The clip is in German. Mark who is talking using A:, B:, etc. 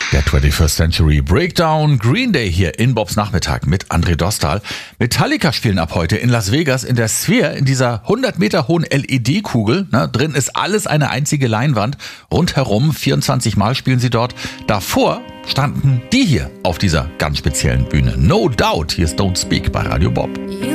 A: Der 21st Century Breakdown, Green Day hier in Bobs Nachmittag mit André Dostal. Metallica spielen ab heute in Las Vegas in der Sphere, in dieser 100 Meter hohen LED-Kugel. Drin ist alles eine einzige Leinwand. Rundherum 24 Mal spielen sie dort. Davor standen die hier auf dieser ganz speziellen Bühne. No Doubt, hier ist Don't Speak bei Radio Bob.